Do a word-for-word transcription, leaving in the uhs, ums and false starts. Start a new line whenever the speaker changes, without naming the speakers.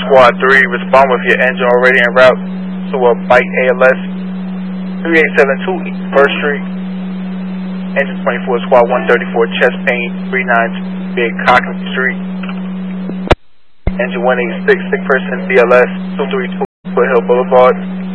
Squad three, respond with your engine already en route to a Bike A L S three eight seven two First Street. Engine twenty-four, Squad one thirty-four, chest pain, three nine Big Cockney Street. Engine one eighty-six, sick person, B L S two thirty-two Foothill Boulevard.